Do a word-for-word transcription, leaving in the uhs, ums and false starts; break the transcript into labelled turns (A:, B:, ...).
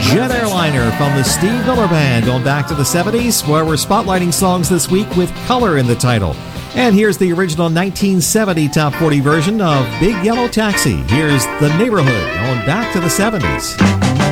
A: Jet Airliner from the Steve Miller Band, going back to the seventies, where we're spotlighting songs this week with color in the title. And here's the original nineteen seventy Top forty version of Big Yellow Taxi. Here's The Neighborhood, going back to the seventies.